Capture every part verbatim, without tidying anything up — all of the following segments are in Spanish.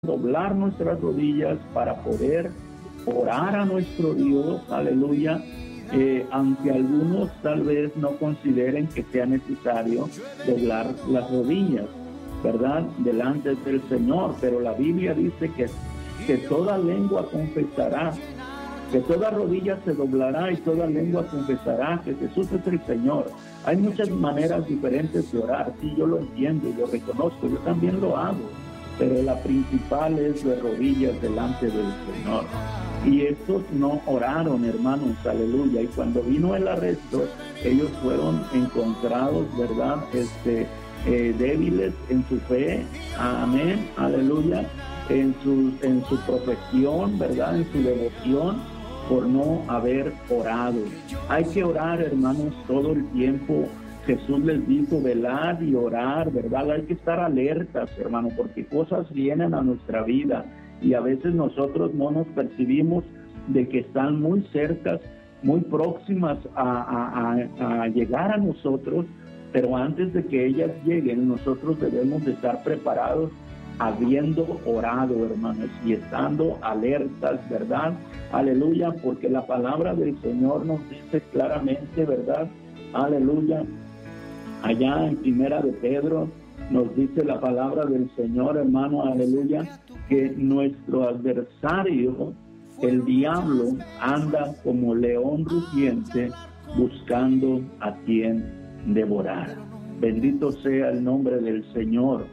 doblar nuestras rodillas para poder orar a nuestro Dios, aleluya, eh, aunque algunos tal vez no consideren que sea necesario doblar las rodillas, ¿verdad?, delante del Señor, pero la Biblia dice que, que toda lengua confesará, que toda rodilla se doblará y toda lengua confesará que Jesús es el Señor. Hay muchas maneras diferentes de orar, sí, yo lo entiendo y lo reconozco, yo también lo hago, pero la principal es de rodillas delante del Señor. Y estos no oraron, hermanos, aleluya, y cuando vino el arresto, ellos fueron encontrados, ¿verdad?, este, eh, débiles en su fe, amén, aleluya, en su, en su profesión, ¿verdad?, en su devoción, por no haber orado. Hay que orar, hermanos, todo el tiempo. Jesús les dijo velar y orar, ¿verdad? Hay que estar alertas, hermano, porque cosas vienen a nuestra vida y a veces nosotros no nos percibimos de que están muy cercas, muy próximas a, a, a, a llegar a nosotros, pero antes de que ellas lleguen, nosotros debemos de estar preparados habiendo orado, hermanos, y estando alertas, ¿verdad? Aleluya, porque la palabra del Señor nos dice claramente, ¿verdad? Aleluya. Allá en Primera de Pedro nos dice la palabra del Señor, hermano, aleluya, que nuestro adversario, el diablo, anda como león rugiente buscando a quien devorar. Bendito sea el nombre del Señor.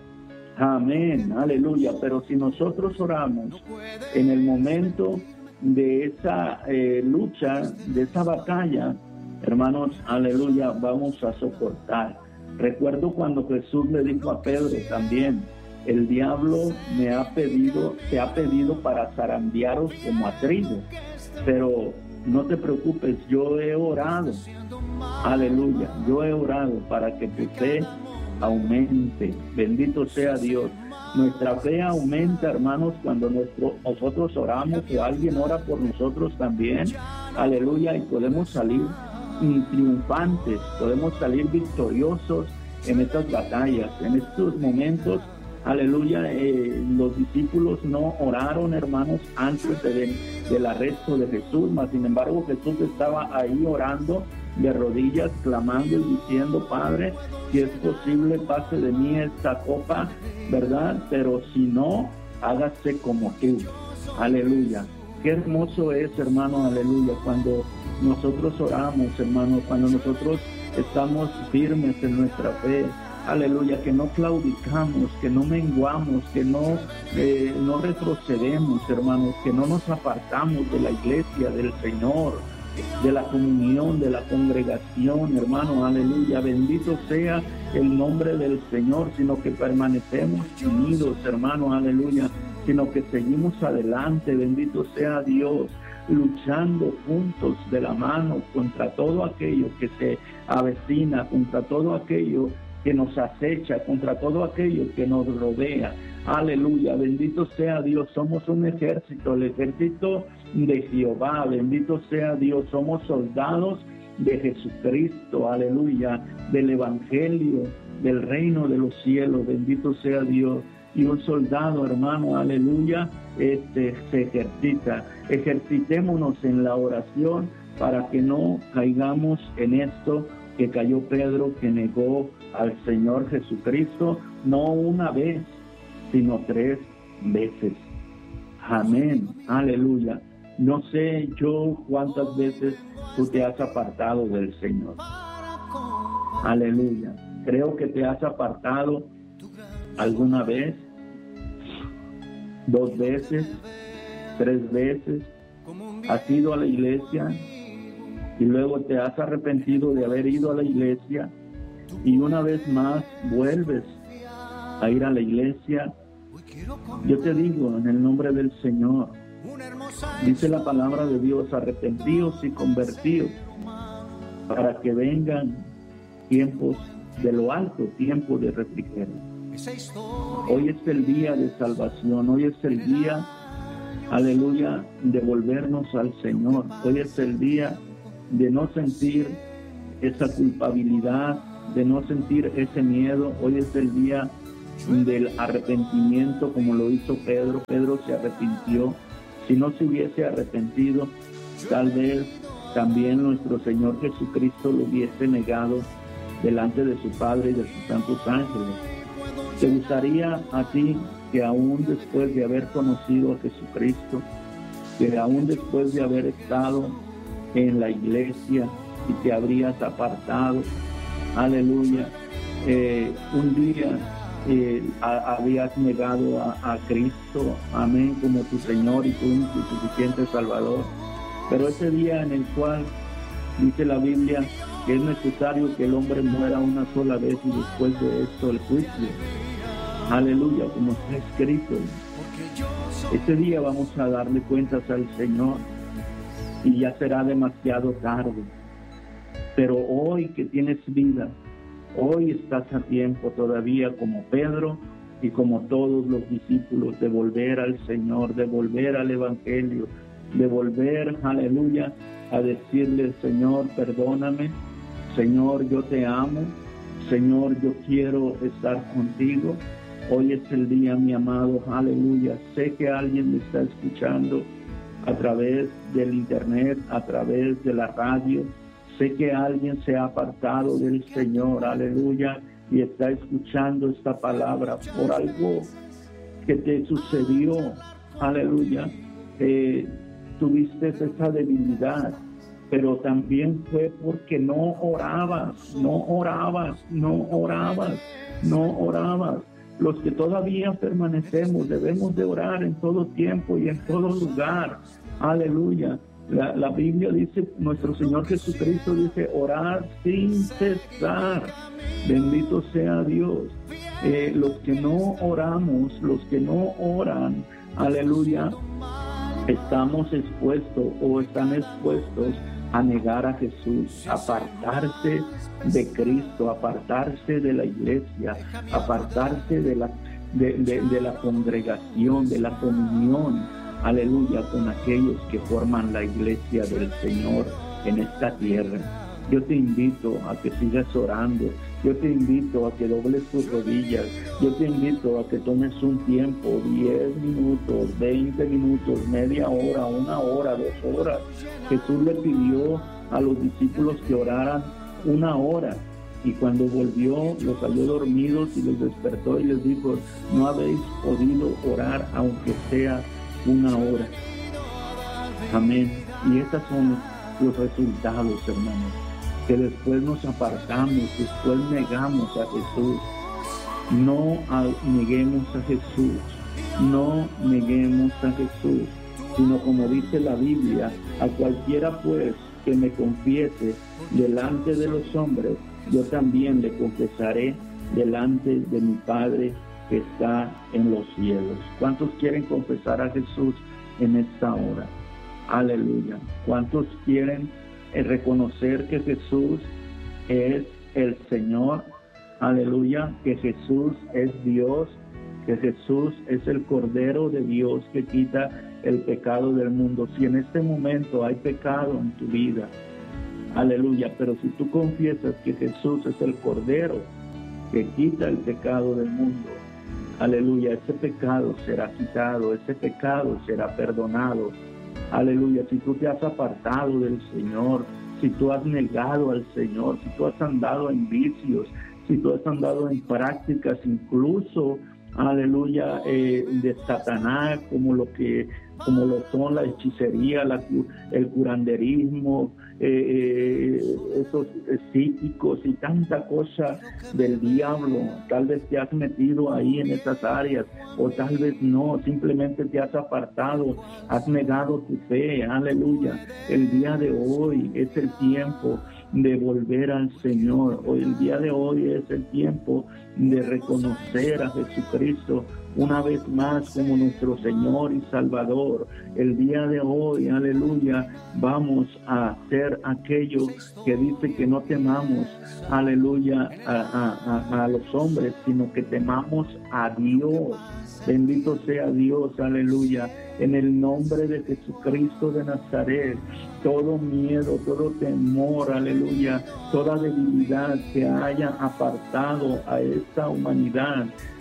Amén, aleluya. Pero si nosotros oramos en el momento de esa eh, lucha, de esa batalla, hermanos, aleluya, vamos a soportar. Recuerdo cuando Jesús le dijo a Pedro también, el diablo me ha pedido, te ha pedido para zarandearos como a trigo, pero no te preocupes, yo he orado, aleluya, yo he orado para que tu fe aumente. Bendito sea Dios. Nuestra fe aumenta, hermanos, cuando nuestro, nosotros oramos o alguien ora por nosotros también, aleluya, y podemos salir triunfantes, podemos salir victoriosos en estas batallas, en estos momentos, aleluya. Eh, los discípulos no oraron, hermanos, antes de, del arresto de Jesús, mas sin embargo Jesús estaba ahí orando de rodillas, clamando y diciendo, Padre, si es posible, pase de mí esta copa, ¿verdad? Pero si no, hágase como tú. Aleluya. Qué hermoso es, hermano, aleluya, cuando nosotros oramos, hermano, cuando nosotros estamos firmes en nuestra fe, aleluya, que no claudicamos, que no menguamos, que no, eh, no retrocedemos, hermanos, que no nos apartamos de la iglesia del Señor, de la comunión, de la congregación, hermano, aleluya, bendito sea el nombre del Señor, sino que permanecemos unidos, hermano, aleluya, sino que seguimos adelante, bendito sea Dios, luchando juntos de la mano contra todo aquello que se avecina, contra todo aquello que nos acecha, contra todo aquello que nos rodea. Aleluya, bendito sea Dios, somos un ejército, el ejército de Jehová, bendito sea Dios, somos soldados de Jesucristo, aleluya, del Evangelio, del reino de los cielos, bendito sea Dios. Y un soldado, hermano, aleluya, este, se ejercita. Ejercitémonos en la oración para que no caigamos en esto que cayó Pedro, que negó al Señor Jesucristo, no una vez, sino tres veces. Amén, aleluya. No sé yo cuántas veces tú te has apartado del Señor. Aleluya. Creo que te has apartado alguna vez, dos veces, tres veces. Has ido a la iglesia y luego te has arrepentido de haber ido a la iglesia y una vez más vuelves a ir a la iglesia. Yo te digo, en el nombre del Señor, dice la palabra de Dios, arrepentíos y convertíos para que vengan tiempos de lo alto, tiempos de refrigerio. Hoy es el día de salvación, hoy es el día, aleluya, de volvernos al Señor. Hoy es el día de no sentir esa culpabilidad, de no sentir ese miedo. Hoy es el día del arrepentimiento como lo hizo Pedro. Pedro se arrepintió. Si no se hubiese arrepentido, tal vez también nuestro Señor Jesucristo lo hubiese negado delante de su Padre y de sus santos ángeles. ¿Te gustaría a ti que aún después de haber conocido a Jesucristo, que aún después de haber estado en la iglesia y te habrías apartado, aleluya, eh, un día eh, a, habías negado a, a Cristo, amén, como tu Señor y tu único y suficiente Salvador? Pero ese día en el cual dice la Biblia que es necesario que el hombre muera una sola vez y después de esto el juicio, aleluya, como está escrito, ese día vamos a darle cuentas al Señor y ya será demasiado tarde. Pero hoy que tienes vida, hoy estás a tiempo todavía, como Pedro y como todos los discípulos, de volver al Señor, de volver al Evangelio, de volver, aleluya, a decirle: Señor, perdóname, Señor, yo te amo, Señor, yo quiero estar contigo. Hoy es el día, mi amado, aleluya. Sé que alguien me está escuchando a través del internet, a través de la radio. Sé que alguien se ha apartado del Señor, aleluya, y está escuchando esta palabra por algo que te sucedió, aleluya. Eh, tuviste esa debilidad, pero también fue porque no orabas, no orabas, no orabas, no orabas. Los que todavía permanecemos debemos de orar en todo tiempo y en todo lugar, aleluya. La, la Biblia dice, nuestro Señor Jesucristo dice: orar sin cesar. Bendito sea Dios. Eh, los que no oramos, los que no oran, aleluya, estamos expuestos o están expuestos a negar a Jesús, apartarse de Cristo, apartarse de la iglesia, apartarse de la, de, de, de la congregación, de la comunión, aleluya, con aquellos que forman la iglesia del Señor en esta tierra. Yo te invito a que sigas orando, yo te invito a que dobles tus rodillas, yo te invito a que tomes un tiempo, diez minutos, veinte minutos, media hora, una hora, dos horas. Jesús le pidió a los discípulos que oraran una hora, y cuando volvió los halló dormidos y los despertó y les dijo: no habéis podido orar aunque sea una hora. Amén. Y estos son los resultados, hermanos, que después nos apartamos, después negamos a Jesús. No neguemos a Jesús, no neguemos a Jesús, sino, como dice la Biblia, a cualquiera pues que me confiese delante de los hombres, yo también le confesaré delante de mi Padre que está en los cielos. ¿Cuántos quieren confesar a Jesús en esta hora? Aleluya. ¿Cuántos quieren reconocer que Jesús es el Señor? Aleluya. Que Jesús es Dios, que Jesús es el Cordero de Dios que quita el pecado del mundo. Si en este momento hay pecado en tu vida, aleluya, pero si tú confiesas que Jesús es el Cordero que quita el pecado del mundo, aleluya, ese pecado será quitado, ese pecado será perdonado. Aleluya. Si tú te has apartado del Señor, si tú has negado al Señor, si tú has andado en vicios, si tú has andado en prácticas incluso, aleluya, eh, de Satanás, como lo que como lo son la hechicería, la, el curanderismo, eh, eh, esos eh, psíquicos y tanta cosa del diablo. Tal vez te has metido ahí en esas áreas, o tal vez no, simplemente te has apartado, has negado tu fe. Aleluya. El día de hoy es el tiempo de volver al Señor. Hoy, el día de hoy es el tiempo de reconocer a Jesucristo una vez más como nuestro Señor y Salvador. El día de hoy, aleluya, vamos a hacer aquello que dice que no temamos, aleluya, a, a, a los hombres, sino que temamos a Dios. Bendito sea Dios, aleluya. En el nombre de Jesucristo de Nazaret, todo miedo, todo temor, aleluya, toda debilidad que haya apartado a esta humanidad,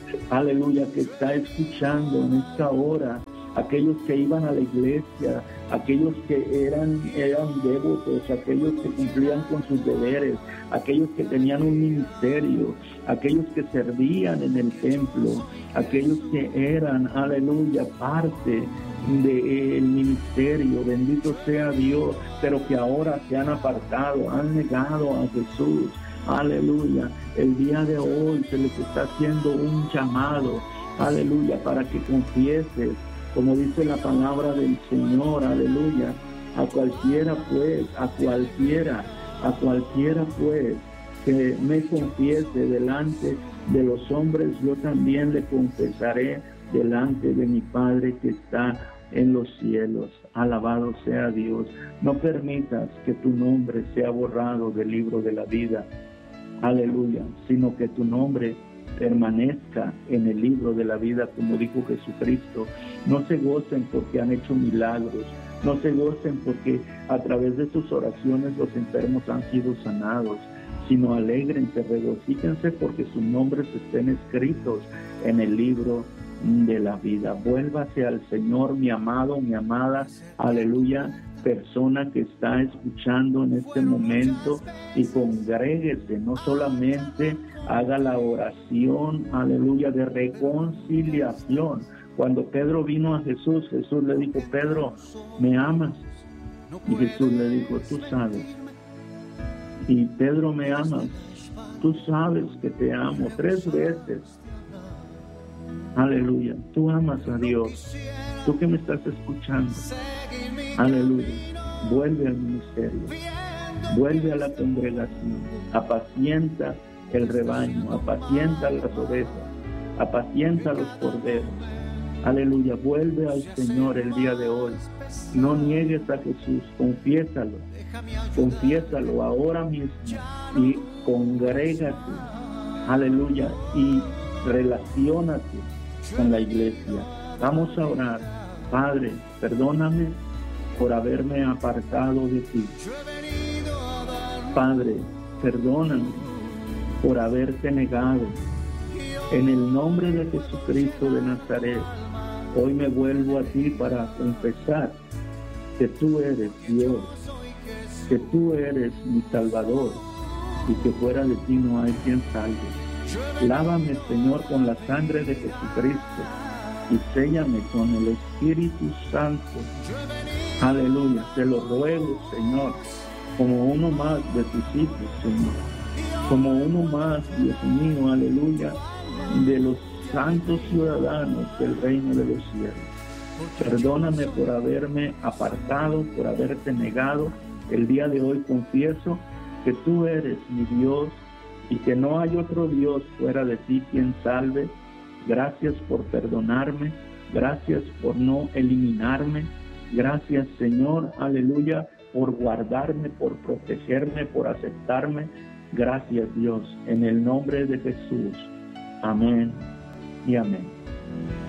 aleluya, que está escuchando en esta hora, aquellos que iban a la iglesia, aquellos que eran, eran devotos, aquellos que cumplían con sus deberes, aquellos que tenían un ministerio, aquellos que servían en el templo, aquellos que eran, aleluya, parte del ministerio, bendito sea Dios, pero que ahora se han apartado, han negado a Jesús, aleluya. El día de hoy se les está haciendo un llamado, aleluya, para que confieses, como dice la palabra del Señor, aleluya, a cualquiera pues, a cualquiera, a cualquiera pues, que me confiese delante de los hombres, yo también le confesaré delante de mi Padre que está en los cielos. Alabado sea Dios. No permitas que tu nombre sea borrado del libro de la vida, aleluya, sino que tu nombre permanezca en el libro de la vida, como dijo Jesucristo. No se gocen porque han hecho milagros, no se gocen porque a través de sus oraciones los enfermos han sido sanados, sino alégrense, regocíjense porque sus nombres estén escritos en el libro de la vida. Vuélvase al Señor, mi amado, mi amada, aleluya, persona que está escuchando en este momento, y congréguese, no solamente haga la oración, aleluya, de reconciliación. Cuando Pedro vino a Jesús, Jesús le dijo: Pedro, ¿me amas? Y Jesús le dijo: tú sabes. Y Pedro, ¿me amas? Tú sabes que te amo. Tres veces. Aleluya. Tú amas a Dios. Tú que me estás escuchando. Aleluya. Vuelve al ministerio. Vuelve a la congregación. Apacienta el rebaño. Apacienta las ovejas. Apacienta los corderos. Aleluya. Vuelve al Señor el día de hoy. No niegues a Jesús. Confiésalo. Confiésalo ahora mismo. Y congrégate. Aleluya. Y relaciónate con la iglesia. Vamos a orar. Padre, perdóname por haberme apartado de ti. Padre, perdóname por haberte negado. En el nombre de Jesucristo de Nazaret, hoy me vuelvo a ti para confesar que tú eres Dios, que tú eres mi Salvador y que fuera de ti no hay quien salve. Lávame, Señor, con la sangre de Jesucristo y séllame con el Espíritu Santo. Aleluya, te lo ruego, Señor, como uno más de tus hijos, Señor, como uno más, Dios mío, aleluya, de los santos ciudadanos del reino de los cielos. Perdóname por haberme apartado, por haberte negado. El día de hoy confieso que tú eres mi Dios y que no hay otro Dios fuera de ti quien salve. Gracias por perdonarme, gracias por no eliminarme, gracias, Señor, aleluya, por guardarme, por protegerme, por aceptarme. Gracias, Dios, en el nombre de Jesús. Amén y amén.